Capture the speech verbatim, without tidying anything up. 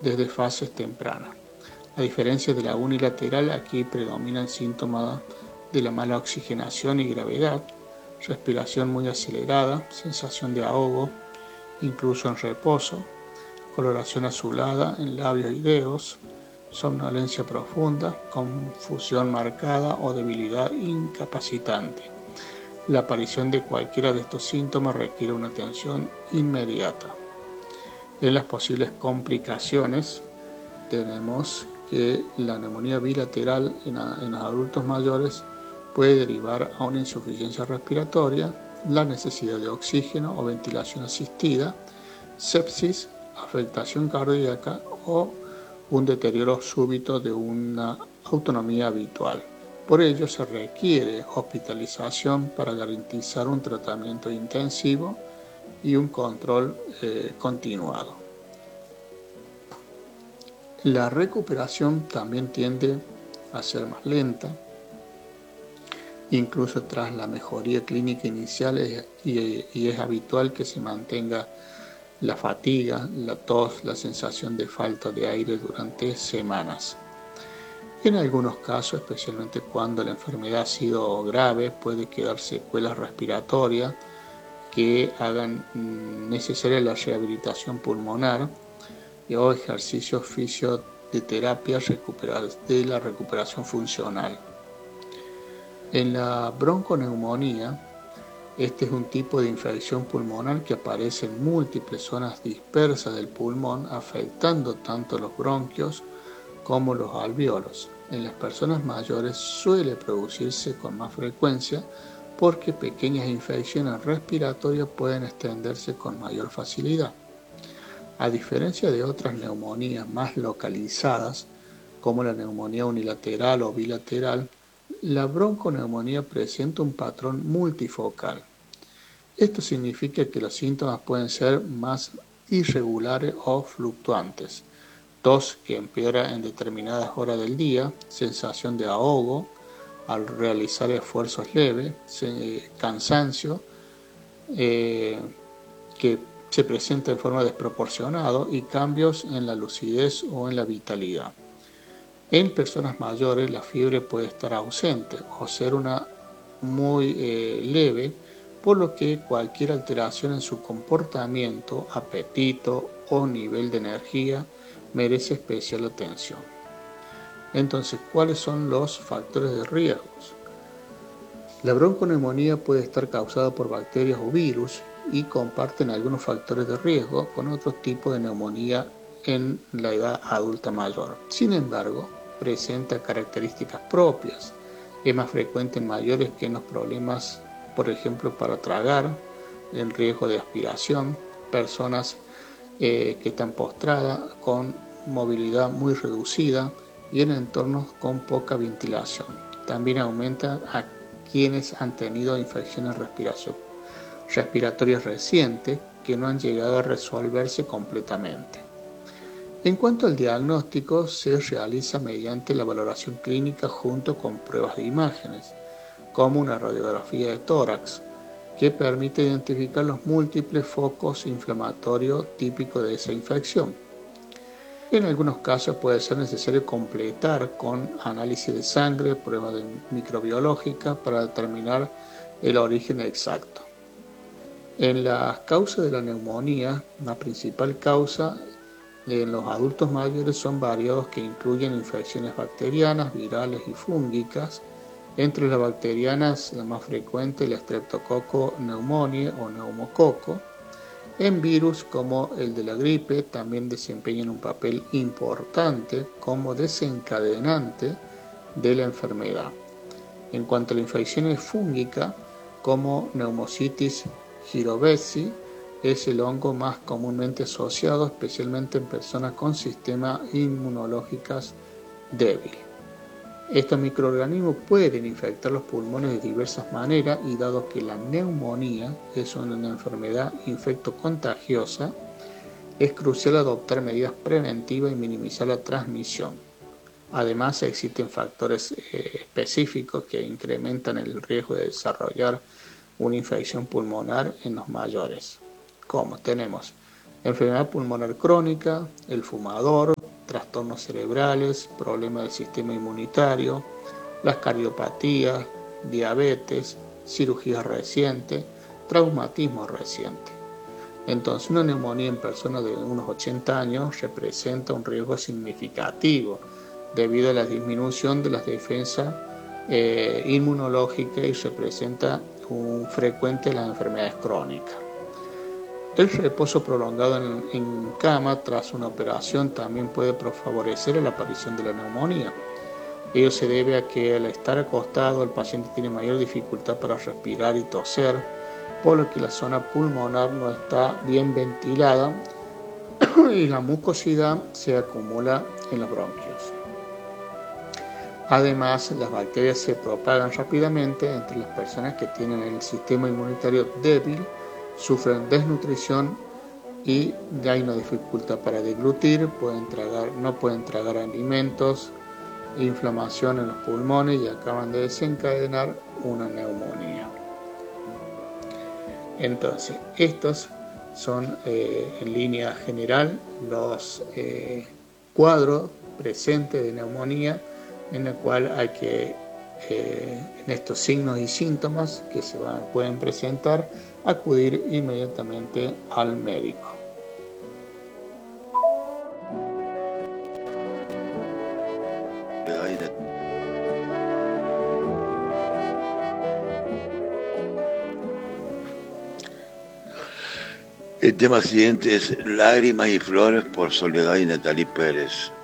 desde fases tempranas. A diferencia de la unilateral, aquí predominan síntomas de la mala oxigenación y gravedad, respiración muy acelerada, sensación de ahogo, incluso en reposo, coloración azulada en labios y dedos, somnolencia profunda, confusión marcada o debilidad incapacitante. La aparición de cualquiera de estos síntomas requiere una atención inmediata. En las posibles complicaciones tenemos que la neumonía bilateral en, en los adultos mayores puede derivar a una insuficiencia respiratoria, la necesidad de oxígeno o ventilación asistida, sepsis, afectación cardíaca o un deterioro súbito de una autonomía habitual. Por ello se requiere hospitalización para garantizar un tratamiento intensivo y un control eh, continuado. La recuperación también tiende a ser más lenta, incluso tras la mejoría clínica inicial, y, y es habitual que se mantenga la fatiga, la tos, la sensación de falta de aire durante semanas. En algunos casos, especialmente cuando la enfermedad ha sido grave, puede quedar secuelas respiratorias que hagan necesaria la rehabilitación pulmonar o ejercicios fisioterapia de la recuperación funcional. En la bronconeumonía, este es un tipo de infección pulmonar que aparece en múltiples zonas dispersas del pulmón, afectando tanto los bronquios como los alvéolos. En las personas mayores suele producirse con más frecuencia porque pequeñas infecciones respiratorias pueden extenderse con mayor facilidad. A diferencia de otras neumonías más localizadas, como la neumonía unilateral o bilateral, la bronconeumonía presenta un patrón multifocal. Esto significa que los síntomas pueden ser más irregulares o fluctuantes. Tos que empeora en determinadas horas del día, sensación de ahogo al realizar esfuerzos leves, cansancio eh, que se presenta en forma desproporcionada y cambios en la lucidez o en la vitalidad. En personas mayores la fiebre puede estar ausente o ser una muy eh, leve, por lo que cualquier alteración en su comportamiento, apetito o nivel de energía merece especial atención. Entonces, ¿cuáles son los factores de riesgos? La bronconeumonía puede estar causada por bacterias o virus y comparten algunos factores de riesgo con otros tipos de neumonía en la edad adulta mayor. Sin embargo, presenta características propias. Es más frecuente en mayores que en los problemas, por ejemplo, para tragar, en riesgo de aspiración, personas eh, que están postradas con movilidad muy reducida y en entornos con poca ventilación. También aumenta a quienes han tenido infecciones respiratorias recientes que no han llegado a resolverse completamente. En cuanto al diagnóstico, se realiza mediante la valoración clínica junto con pruebas de imágenes, como una radiografía de tórax, que permite identificar los múltiples focos inflamatorios típicos de esa infección. En algunos casos puede ser necesario completar con análisis de sangre, pruebas microbiológicas para determinar el origen exacto. En las causas de la neumonía, la principal causa en los adultos mayores son variados que incluyen infecciones bacterianas, virales y fúngicas. Entre las bacterianas, la más frecuente, el Streptococcus pneumoniae o neumococo. En virus como el de la gripe también desempeñan un papel importante como desencadenante de la enfermedad. En cuanto a la infección fúngica, como Pneumocystis jirovecii, es el hongo más comúnmente asociado, especialmente en personas con sistemas inmunológicos débiles. Estos microorganismos pueden infectar los pulmones de diversas maneras y dado que la neumonía es una enfermedad infectocontagiosa, es crucial adoptar medidas preventivas y minimizar la transmisión. Además, existen factores eh, específicos que incrementan el riesgo de desarrollar una infección pulmonar en los mayores, como tenemos enfermedad pulmonar crónica, el fumador, trastornos cerebrales, problemas del sistema inmunitario, las cardiopatías, diabetes, cirugías recientes, traumatismo reciente. Entonces, una neumonía en personas de unos ochenta años representa un riesgo significativo debido a la disminución de las defensas eh, inmunológicas y representa un frecuente en las enfermedades crónicas. El reposo prolongado en, en cama tras una operación también puede favorecer la aparición de la neumonía. Ello se debe a que al estar acostado el paciente tiene mayor dificultad para respirar y toser, por lo que la zona pulmonar no está bien ventilada y la mucosidad se acumula en los bronquios. Además, las bacterias se propagan rápidamente entre las personas que tienen el sistema inmunitario débil, sufren desnutrición y hay una dificultad para deglutir, pueden tragar, no pueden tragar alimentos, inflamación en los pulmones y acaban de desencadenar una neumonía. Entonces, estos son eh, en línea general los eh, cuadros presentes de neumonía, en el cual hay que, eh, en estos signos y síntomas que se van, pueden presentar, acudir inmediatamente al médico. El tema siguiente es Lágrimas y Flores por Soledad y Natalie Pérez.